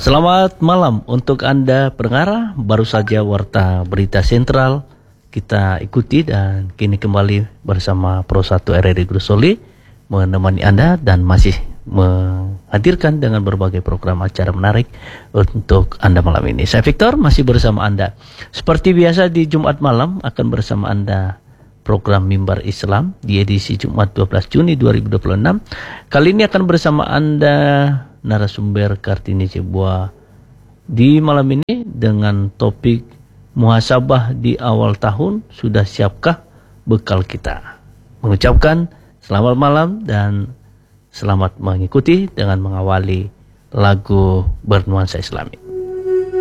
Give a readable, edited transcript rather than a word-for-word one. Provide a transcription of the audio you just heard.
Selamat malam untuk Anda pendengar, baru saja Warta Berita Sentral kita ikuti dan kini kembali bersama Pro 1 RRI Grosoli menemani Anda dan masih menghadirkan dengan berbagai program acara menarik untuk Anda malam ini. Saya Victor masih bersama Anda. Seperti biasa di Jumat malam akan bersama Anda program Mimbar Islam di edisi Jumat 12 Juni 2026. Kali ini akan bersama Anda narasumber Kartini Cibua di malam ini dengan topik muhasabah di awal tahun, sudah siapkah bekal kita? Mengucapkan selamat malam dan selamat mengikuti dengan mengawali lagu bernuansa Islami.